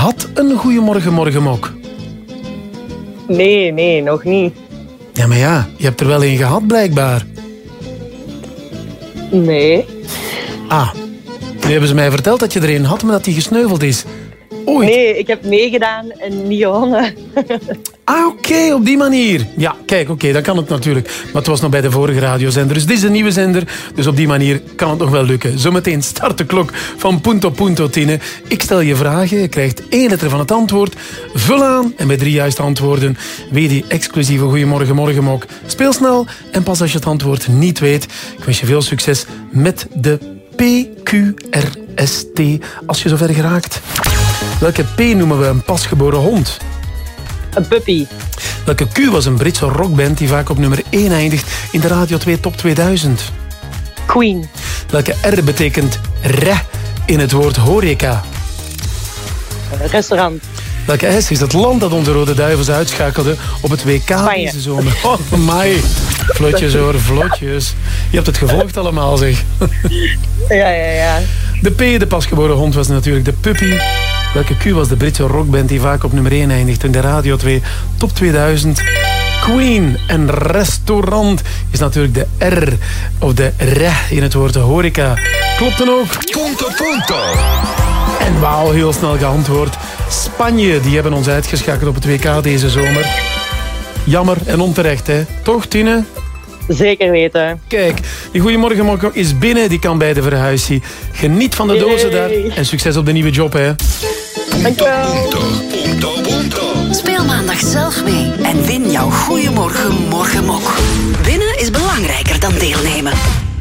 gehad, een Goeiemorgen Morgenmok? Nee, nog niet. Ja, maar ja, je hebt er wel een gehad, blijkbaar. Nee. Ah, nu hebben ze mij verteld dat je er een had, maar dat die gesneuveld is. Ooit. Nee, ik heb meegedaan en niet gewonnen. Ah, oké, op die manier. Ja, kijk, oké, dan kan het natuurlijk. Maar het was nog bij de vorige radiozender. Dus dit is een nieuwe zender. Dus op die manier kan het nog wel lukken. Zometeen start de klok van Punto Punto, Tine. Ik stel je vragen. Je krijgt 1 letter van het antwoord. Vul aan. En bij 3 juiste antwoorden weet je die exclusieve Goeiemorgen Morgenmok. Speel snel. En pas als je het antwoord niet weet. Ik wens je veel succes met de PQRST. Als je zover geraakt. Welke P noemen we een pasgeboren hond? Een puppy. Welke Q was een Britse rockband die vaak op nummer 1 eindigt in de Radio 2 Top 2000? Queen. Welke R betekent re in het woord horeca? Restaurant. Welke S is het land dat onze Rode Duivels uitschakelde op het WK Spanje. deze zomer? Oh, amai. Vlotjes hoor, vlotjes. Je hebt het gevolgd allemaal, zeg. Ja. De P, de pasgeboren hond, was natuurlijk de puppy. Welke Q was de Britse rockband die vaak op nummer 1 eindigt in de Radio 2 Top 2000? Queen. En restaurant is natuurlijk de R, of de R in het woord horeca. Klopt dan ook? Punto. En wauw, heel snel geantwoord. Spanje, die hebben ons uitgeschakeld op het WK deze zomer. Jammer en onterecht, hè? Toch, Tine? Zeker weten. Kijk, die Goeiemorgen is binnen, die kan bij de verhuisie. Geniet van de dozen daar en succes op de nieuwe job, hè. Dankjewel. Punto. Speel maandag zelf mee en win jouw Goeiemorgen Morgenmok. Winnen is belangrijker dan deelnemen.